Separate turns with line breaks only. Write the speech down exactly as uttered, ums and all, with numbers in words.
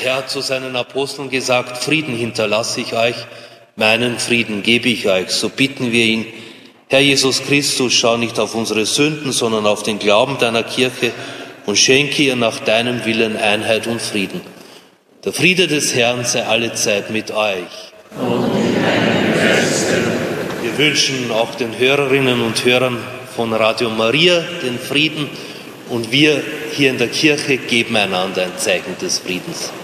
Herr hat zu seinen Aposteln gesagt, Frieden hinterlasse ich euch, meinen Frieden gebe ich euch. So bitten wir ihn, Herr Jesus Christus, schau nicht auf unsere Sünden, sondern auf den Glauben deiner Kirche und schenke ihr nach deinem Willen Einheit und Frieden. Der Friede des Herrn sei allezeit mit euch.
Und mit deinem Geiste.
Wir wünschen auch den Hörerinnen und Hörern von Radio Maria den Frieden und wir hier in der Kirche geben einander ein Zeichen des Friedens.